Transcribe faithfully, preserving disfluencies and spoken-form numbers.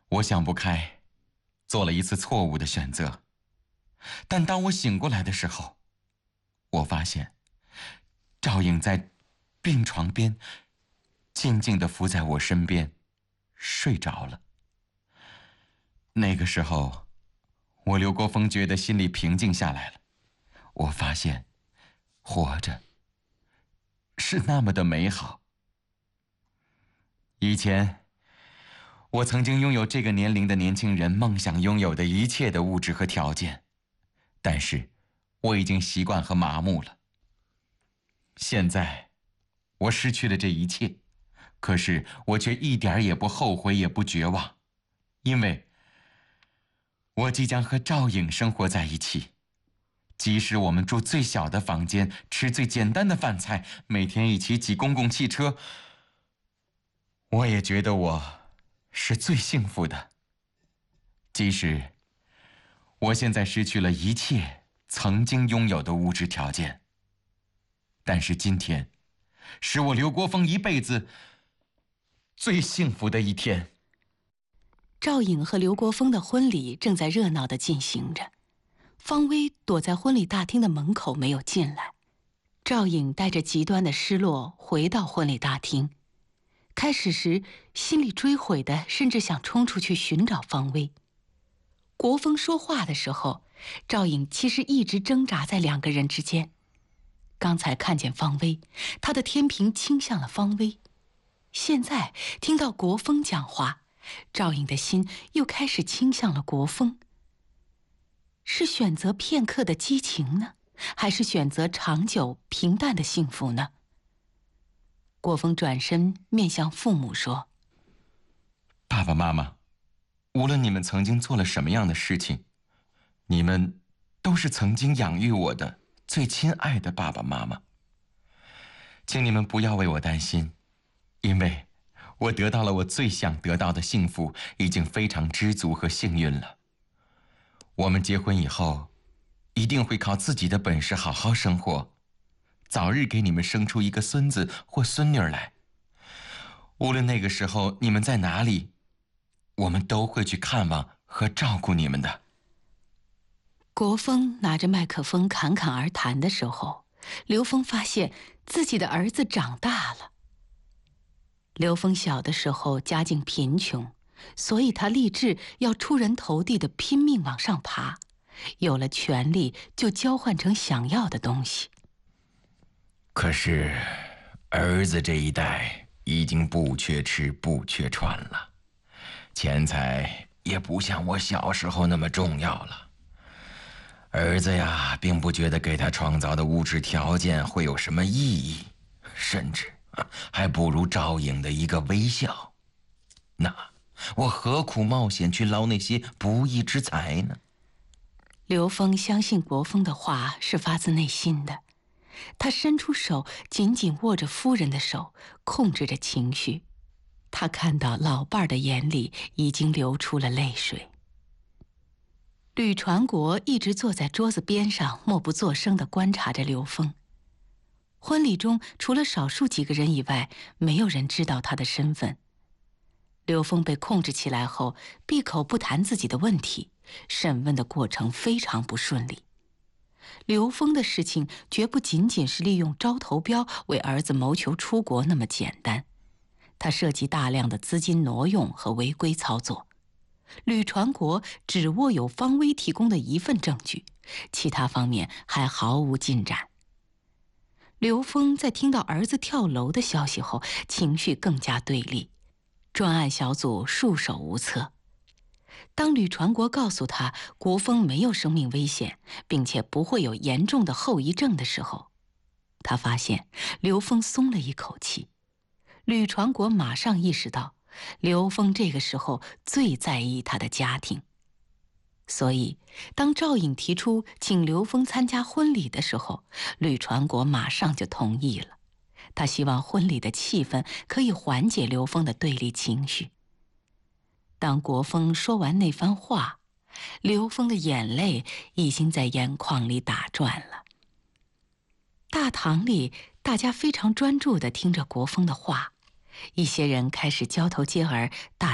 我想不开，做了一次错误的选择。但当我醒过来的时候，我发现赵颖在病床边静静地伏在我身边，睡着了。那个时候，我刘国峰觉得心里平静下来了。我发现，活着是那么的美好。以前，我曾经拥有这个年龄的年轻人梦想拥有的一切的物质和条件，但是我已经习惯和麻木了。现在，我失去了这一切，可是我却一点也不后悔，也不绝望，因为我即将和赵颖生活在一起。即使我们住最小的房间，吃最简单的饭菜，每天一起挤公共汽车，我也觉得我是最幸福的。即使我现在失去了一切曾经拥有的物质条件，但是今天是我刘国峰一辈子最幸福的一天。 赵颖和刘国峰的婚礼正在热闹地进行着，方薇躲在婚礼大厅的门口没有进来。赵颖带着极端的失落回到婚礼大厅，开始时心里追悔的甚至想冲出去寻找方薇。国峰说话的时候，赵颖其实一直挣扎在两个人之间。刚才看见方薇，他的天平倾向了方薇，现在听到国峰讲话，赵颖的心又开始倾向了国峰。是选择片刻的激情呢，还是选择长久平淡的幸福呢？国峰转身面向父母说： 爸爸妈妈，无论你们曾经做了什么样的事情，你们都是曾经养育我的最亲爱的爸爸妈妈。请你们不要为我担心，因为我得到了我最想得到的幸福，已经非常知足和幸运了。我们结婚以后，一定会靠自己的本事好好生活，早日给你们生出一个孙子或孙女来。无论那个时候你们在哪里，我们都会去看望和照顾你们的。 国峰拿着麦克风侃侃而谈的时候，刘峰发现自己的儿子长大了。刘峰小的时候家境贫穷，所以他立志要出人头地的拼命往上爬，有了权力就交换成想要的东西。 可是儿子这一代已经不缺吃不缺穿了，钱财也不像我小时候那么重要了。儿子呀，并不觉得给他创造的物质条件会有什么意义，甚至还不如赵颖的一个微笑。那我何苦冒险去捞那些不义之财呢？ 刘峰相信国峰的话是发自内心的，他伸出手紧紧握着夫人的手，控制着情绪。他看到老伴儿的眼里已经流出了泪水。吕传国一直坐在桌子边上，默不作声地观察着刘峰。婚礼中除了少数几个人以外，没有人知道他的身份。刘峰被控制起来后，闭口不谈自己的问题，审问的过程非常不顺利。刘峰的事情绝不仅仅是利用招投标为儿子谋求出国那么简单，他涉及大量的资金挪用和违规操作。吕传国只握有方薇提供的一份证据，其他方面还毫无进展。刘峰在听到儿子跳楼的消息后，情绪更加对立，专案小组束手无策。当吕传国告诉他国峰没有生命危险，并且不会有严重的后遗症的时候，他发现刘峰松了一口气。吕传国马上意识到，刘峰这个时候最在意他的家庭。所以当赵颖提出请刘峰参加婚礼的时候，吕传国马上就同意了。他希望婚礼的气氛可以缓解刘峰的对立情绪。当国峰说完那番话，刘峰的眼泪已经在眼眶里打转了。大堂里，大家非常专注地听着国峰的话，一些人开始交头接耳，打